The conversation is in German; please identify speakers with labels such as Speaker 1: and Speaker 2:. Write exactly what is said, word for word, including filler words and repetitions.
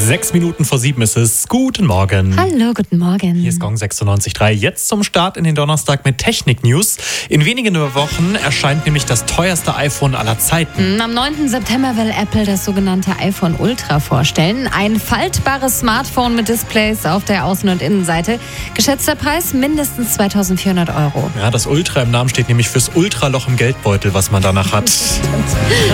Speaker 1: Sechs Minuten vor sieben ist es. Guten Morgen.
Speaker 2: Hallo, guten Morgen.
Speaker 1: Hier ist Gong sechsundneunzig Komma drei. Jetzt zum Start in den Donnerstag mit Technik-News. In wenigen Wochen erscheint nämlich das teuerste iPhone aller Zeiten.
Speaker 2: Am neunten September will Apple das sogenannte iPhone Ultra vorstellen. Ein faltbares Smartphone mit Displays auf der Außen- und Innenseite. Geschätzter Preis mindestens zweitausendvierhundert Euro.
Speaker 1: Ja, das Ultra im Namen steht nämlich fürs Ultraloch im Geldbeutel, was man danach hat.